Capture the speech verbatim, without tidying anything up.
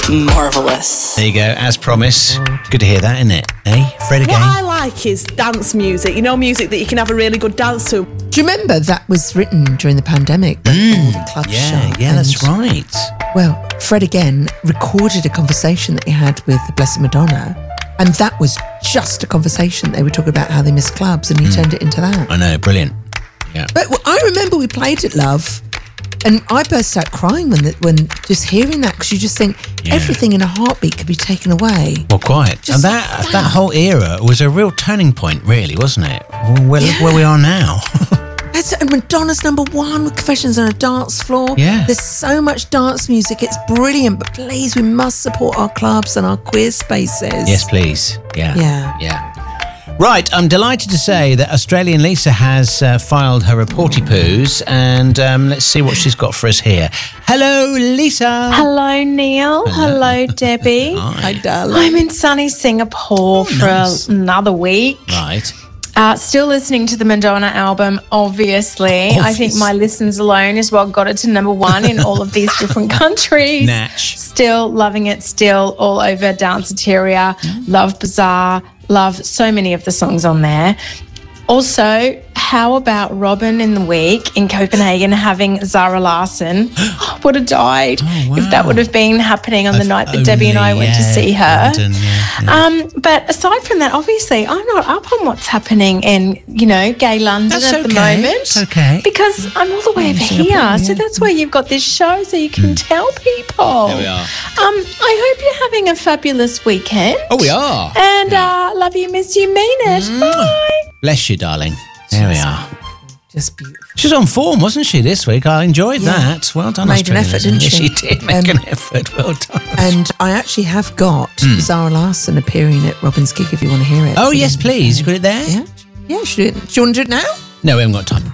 marvellous. There you go, as promised. Good to hear that, isn't it? Eh? Fred again? What I like is dance music. You know, music that you can have a really good dance to. Do you remember that was written during the pandemic? Mm, all the clubs yeah, shut, yeah, that's and, right. Well, Fred again recorded a conversation that he had with the Blessed Madonna, and that was just a conversation. They were talking about how they miss clubs, and he mm. turned it into that. I know, brilliant. Yeah. But well, I remember we played it, love, and I burst out crying when the, when just hearing that, because you just think yeah. everything in a heartbeat could be taken away. Well, quite. Just and that that whole era was a real turning point, really, wasn't it? Where, yeah. where we are now. That's, and Madonna's number one with Confessions on a Dance Floor. Yeah. There's so much dance music. It's brilliant. But please, we must support our clubs and our queer spaces. Yes, please. Yeah. Yeah. Yeah. Right, I'm delighted to say that Australian Lisa has uh, filed her reporty poos, and um, let's see what she's got for us here. Hello, Lisa. Hello, Neil. Hello, Hello Debbie. Hi. Hi, darling. I'm in sunny Singapore oh, for nice. another week. Right. Uh, still listening to the Madonna album, obviously. Obvious. I think my listens alone is what got it to number one in all of these different countries. Natch. Still loving it, still all over Danceteria. Mm. Love Bazaar. Love so many of the songs on there. Also, how about Robin in the week in Copenhagen having Zara Larsson? Oh, would have died oh, wow. if that would have been happening on the if night that only, Debbie and I went yeah, to see her. London, yeah, yeah. Um, but aside from that, obviously, I'm not up on what's happening in, you know, gay London that's at okay. the moment. That's okay. Because I'm all the way over Singapore, here. yeah. So that's why you've got this show, so you can mm. tell people. There we are. Um, I hope you're having a fabulous weekend. Oh, we are. And yeah. uh, love you, miss you, mean it. Mm. Bye. Bless you, darling. There we are. Just beautiful. She was on form, wasn't she, this week? I enjoyed yeah. that. Well done, Made an effort, didn't she? She did make um, an effort. Well done. And I actually have got mm. Zara Larsson appearing at Robin's gig if you want to hear it. Oh, yes, please. You got it there? Yeah. Yeah, should do it. Do you want to do it now? No, we haven't got time.